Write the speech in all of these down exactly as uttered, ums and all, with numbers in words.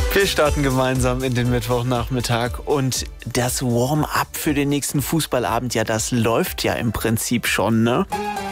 Wir starten gemeinsam in den Mittwochnachmittag und das Warm-up für den nächsten Fußballabend, ja, das läuft ja im Prinzip schon, ne?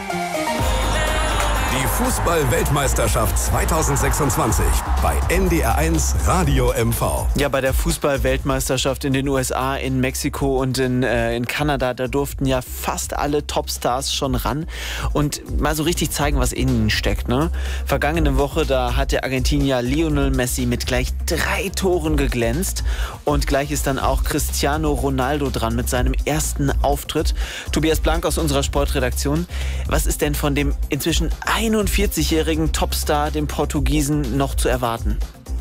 Die Fußball-Weltmeisterschaft zweitausendsechsundzwanzig bei N D R eins Radio M V. Ja, bei der Fußball-Weltmeisterschaft in den U S A, in Mexiko und in, äh, in Kanada, da durften ja fast alle Topstars schon ran und mal so richtig zeigen, was in ihnen steckt, ne? Vergangene Woche, da hat der Argentinier Lionel Messi mit gleich drei Toren geglänzt und gleich ist dann auch Cristiano Ronaldo dran mit seinem ersten Auftritt. Tobias Blank aus unserer Sportredaktion, was ist denn von dem inzwischen einundvierzigjährigen Topstar, dem Portugiesen, noch zu erwarten?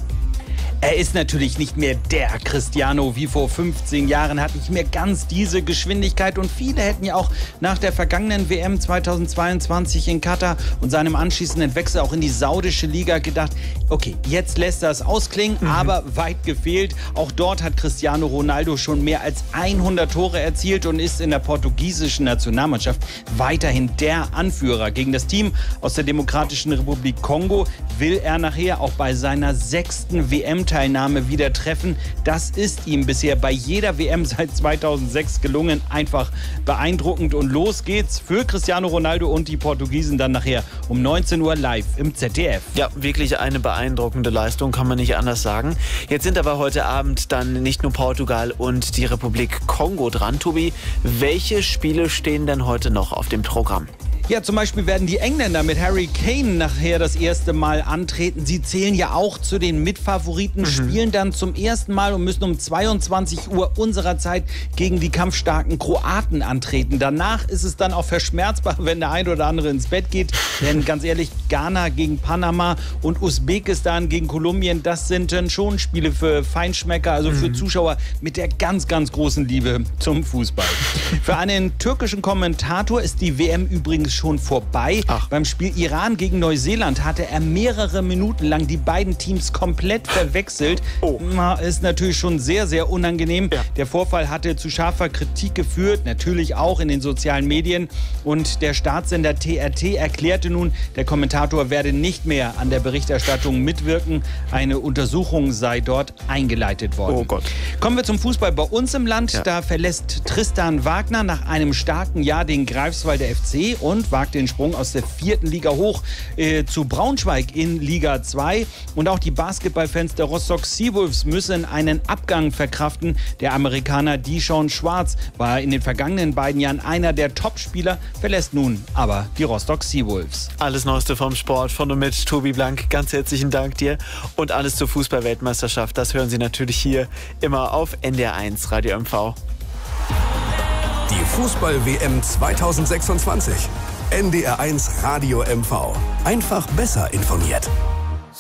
Er ist natürlich nicht mehr der Cristiano wie vor fünfzehn Jahren, hat nicht mehr ganz diese Geschwindigkeit und viele hätten ja auch nach der vergangenen W M zweitausendzweiundzwanzig in Katar und seinem anschließenden Wechsel auch in die saudische Liga gedacht, okay, jetzt lässt er es ausklingen, mhm. aber weit gefehlt. Auch dort hat Cristiano Ronaldo schon mehr als hundert Tore erzielt und ist in der portugiesischen Nationalmannschaft weiterhin der Anführer. Gegen das Team aus der Demokratischen Republik Kongo will er nachher auch bei seiner sechsten W M-Teilnahme wieder treffen. Das ist ihm bisher bei jeder W M seit zweitausendsechs gelungen. Einfach beeindruckend. Und los geht's für Cristiano Ronaldo und die Portugiesen dann nachher um neunzehn Uhr live im Z D F. Ja, wirklich eine beeindruckende Leistung, kann man nicht anders sagen. Jetzt sind aber heute Abend dann nicht nur Portugal und die Republik Kongo dran. Tobi, welche Spiele stehen denn heute noch auf dem Programm? Ja, zum Beispiel werden die Engländer mit Harry Kane nachher das erste Mal antreten. Sie zählen ja auch zu den Mitfavoriten, mhm. spielen dann zum ersten Mal und müssen um zweiundzwanzig Uhr unserer Zeit gegen die kampfstarken Kroaten antreten. Danach ist es dann auch verschmerzbar, wenn der ein oder andere ins Bett geht. Denn ganz ehrlich, Ghana gegen Panama und Usbekistan gegen Kolumbien, das sind dann schon Spiele für Feinschmecker, also für mhm. Zuschauer mit der ganz, ganz großen Liebe zum Fußball. Für einen türkischen Kommentator ist die W M übrigens schon vorbei. Ach. Beim Spiel Iran gegen Neuseeland hatte er mehrere Minuten lang die beiden Teams komplett verwechselt. Oh. Ist natürlich schon sehr, sehr unangenehm. Ja. Der Vorfall hatte zu scharfer Kritik geführt, natürlich auch in den sozialen Medien. Und der Staatssender T R T erklärte nun, der Kommentator werde nicht mehr an der Berichterstattung mitwirken. Eine Untersuchung sei dort eingeleitet worden. Oh Gott. Kommen wir zum Fußball bei uns im Land. Ja. Da verlässt Tristan Wagner nach einem starken Jahr den Greifswalder F C und wagt den Sprung aus der vierten Liga hoch äh, zu Braunschweig in Liga zwei. Und auch die Basketballfans der Rostock Seawolves müssen einen Abgang verkraften. Der Amerikaner Deshaun Schwartz war in den vergangenen beiden Jahren einer der Topspieler, verlässt nun aber die Rostock Seawolves. Alles Neueste vom Sport von und mit Tobi Blank. Ganz herzlichen Dank dir. Und alles zur Fußball-Weltmeisterschaft, das hören Sie natürlich hier immer auf N D R eins Radio M V. Die Fußball-W M zweitausendsechsundzwanzig. N D R eins Radio M V. Einfach besser informiert.